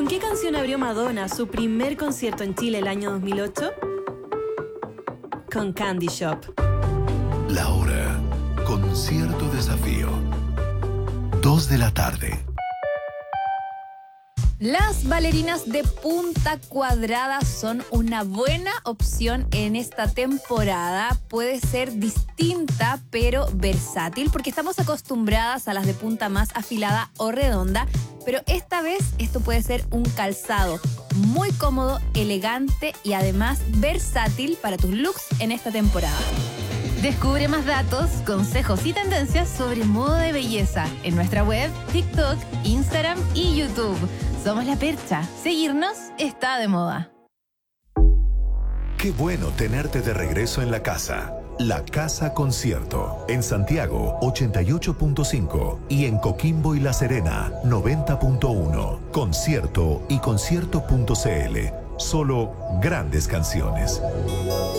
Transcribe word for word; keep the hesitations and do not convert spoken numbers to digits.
¿Con qué canción abrió Madonna su primer concierto en Chile el año dos mil ocho? Con Candy Shop. La hora con cierto desafío. Dos de la tarde. Las bailarinas de punta cuadrada son una buena opción en esta temporada. Puede ser distinta, pero versátil, porque estamos acostumbradas a las de punta más afilada o redonda, pero esta vez esto puede ser un calzado muy cómodo, elegante y además versátil para tus looks en esta temporada. Descubre más datos, consejos y tendencias sobre moda de belleza en nuestra web, TikTok, Instagram y YouTube. Somos La Percha. Seguirnos está de moda. Qué bueno tenerte de regreso en la casa. La Casa Concierto. En Santiago, ochenta y ocho punto cinco. Y en Coquimbo y La Serena, noventa punto uno. Concierto y concierto punto c l. Solo grandes canciones.